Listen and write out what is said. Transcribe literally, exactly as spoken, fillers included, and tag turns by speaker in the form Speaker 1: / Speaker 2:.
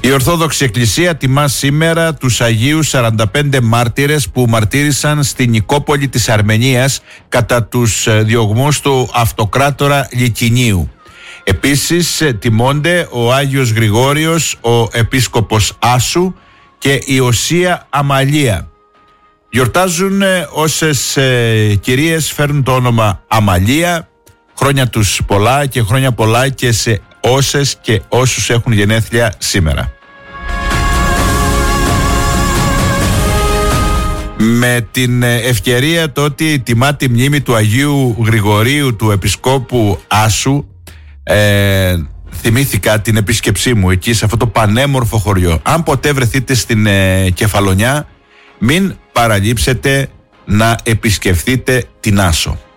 Speaker 1: Η Ορθόδοξη Εκκλησία τιμά σήμερα τους Αγίους σαράντα πέντε μάρτυρες που μαρτύρησαν στην Νικόπολη της Αρμενίας κατά τους διωγμούς του αυτοκράτορα Λυκινίου. Επίσης τιμώνται ο Άγιος Γρηγόριος, ο Επίσκοπος Άσου και η Οσία Αμαλία. Γιορτάζουν όσες ε, κυρίες φέρνουν το όνομα Αμαλία. Χρόνια τους πολλά και χρόνια πολλά και σε όσες και όσους έχουν γενέθλια σήμερα. Με την ευκαιρία το ότι τιμά τη μνήμη του Αγίου Γρηγορίου, του Επισκόπου Άσου, ε, θυμήθηκα την επίσκεψή μου εκεί σε αυτό το πανέμορφο χωριό. Αν ποτέ βρεθείτε στην ε, Κεφαλονιά, μην παραλείψετε να επισκεφθείτε την Άσο.